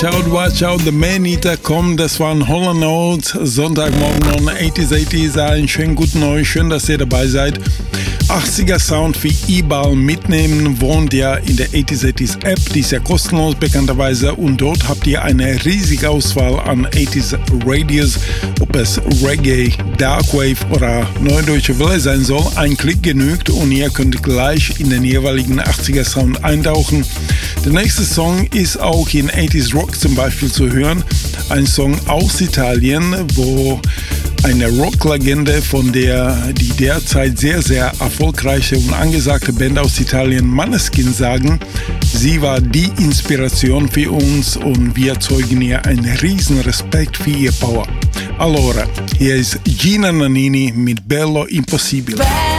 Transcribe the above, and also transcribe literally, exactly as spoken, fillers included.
Out, watch out, the Man Eater kommt, das waren Hall and Oates, Sonntagmorgen on achtziger achtziger, einen schönen guten euch, schön, dass ihr dabei seid. achtziger Sound wie überall mitnehmen, wohnt ihr in der achtziger achtziger App, die ist ja kostenlos bekannterweise und dort habt ihr eine riesige Auswahl an achtziger Radios, ob es Reggae, Darkwave oder Neudeutsche Welle sein soll. Ein Klick genügt und ihr könnt gleich in den jeweiligen achtziger Sound eintauchen. Der nächste Song ist auch in achtziger Rock zum Beispiel zu hören. Ein Song aus Italien, wo eine Rocklegende von der die derzeit sehr, sehr erfolgreiche und angesagte Band aus Italien Måneskin sagen, sie war die Inspiration für uns und wir zeugen ihr einen riesen Respekt für ihr Power. Allora, hier ist Gina Nannini mit Bello Impossibile.